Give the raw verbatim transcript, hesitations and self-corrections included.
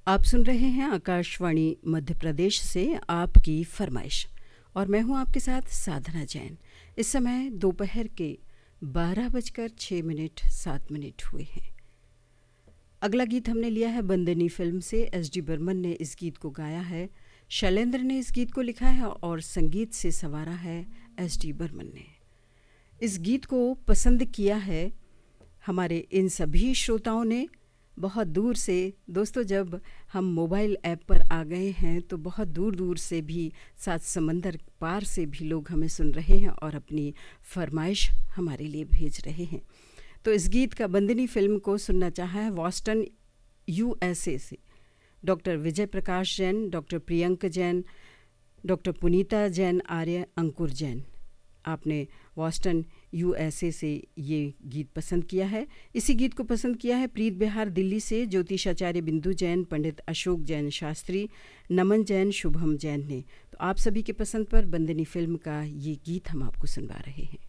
आप सुन रहे हैं आकाशवाणी मध्य प्रदेश से आपकी फरमाइश और मैं हूं आपके साथ साधना जैन। इस समय दोपहर के बारह बजकर छः मिनट सात मिनट हुए हैं। अगला गीत हमने लिया है बंदनी फिल्म से। एस डी बर्मन ने इस गीत को गाया है, शैलेंद्र ने इस गीत को लिखा है और संगीत से संवारा है एस डी बर्मन ने। इस गीत को पसंद किया है हमारे इन सभी श्रोताओं ने बहुत दूर से। दोस्तों, जब हम मोबाइल ऐप पर आ गए हैं तो बहुत दूर दूर से भी, सात समंदर पार से भी लोग हमें सुन रहे हैं और अपनी फरमाइश हमारे लिए भेज रहे हैं। तो इस गीत का बंदनी फिल्म को सुनना चाहा है बॉस्टन यूएसए से doctor Vijay Prakash Jain, doctor Priyank Jain, doctor पुनीता जैन आर्य, अंकुर जैन। आपने बॉस्टन यूएसए से ये गीत पसंद किया है। इसी गीत को पसंद किया है प्रीत बिहार दिल्ली से ज्योतिषाचार्य बिंदु जैन, पंडित अशोक जैन शास्त्री, नमन जैन, शुभम जैन ने। तो आप सभी के पसंद पर बंदनी फिल्म का ये गीत हम आपको सुनवा रहे हैं।